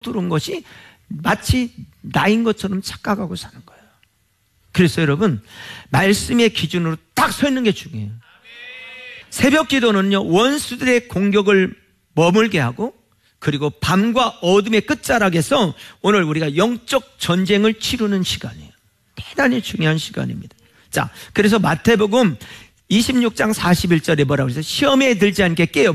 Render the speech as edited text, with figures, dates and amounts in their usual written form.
들은 것이 마치 나인 것처럼 착각하고 사는 거예요. 그래서 여러분, 말씀의 기준으로 딱 서 있는 게 중요해요. 새벽 기도는요, 원수들의 공격을 머물게 하고, 그리고 밤과 어둠의 끝자락에서 오늘 우리가 영적 전쟁을 치르는 시간이에요. 대단히 중요한 시간입니다. 자, 그래서 마태복음 26장 41절에 뭐라고 해서 시험에 들지 않게 깨어